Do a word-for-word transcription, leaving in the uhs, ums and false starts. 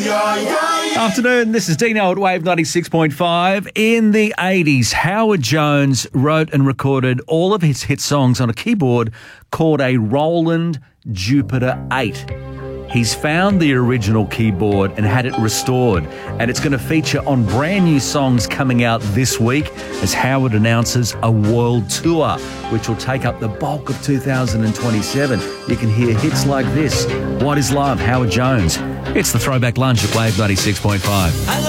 Afternoon, this is Dino at Wave ninety-six point five. In the eighties, Howard Jones wrote and recorded all of his hit songs on a keyboard called a Roland Jupiter eight. He's found the original keyboard and had it restored, and it's going to feature on brand new songs coming out this week as Howard announces a world tour, which will take up the bulk of two thousand twenty-seven. You can hear hits like this, What Is Love, Howard Jones. It's the Throwback Lunch at Wave ninety-six point five.